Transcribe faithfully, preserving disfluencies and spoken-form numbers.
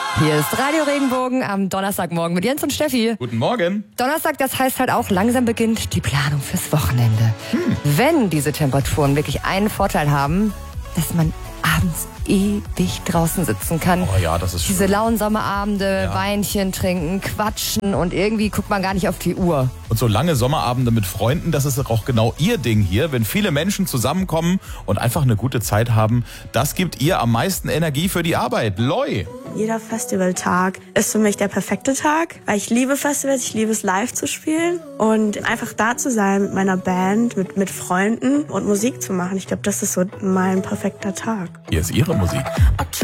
Hier ist Radio Regenbogen am Donnerstagmorgen mit Jens und Steffi. Guten Morgen. Donnerstag, das heißt halt auch, langsam beginnt die Planung fürs Wochenende. Hm. Wenn diese Temperaturen wirklich einen Vorteil haben, dass man abends ewig draußen sitzen kann. Oh ja, das ist schön. Diese lauen Sommerabende, Ja. Weinchen trinken, quatschen und irgendwie guckt man gar nicht auf die Uhr. Und so lange Sommerabende mit Freunden, das ist auch genau ihr Ding hier. Wenn viele Menschen zusammenkommen und einfach eine gute Zeit haben, das gibt ihr am meisten Energie für die Arbeit. Loi! Jeder Festivaltag ist für mich der perfekte Tag, weil ich liebe Festivals, ich liebe es live zu spielen und einfach da zu sein mit meiner Band, mit, mit Freunden und Musik zu machen. Ich glaube, das ist so mein perfekter Tag. Hier ist ihre Musik.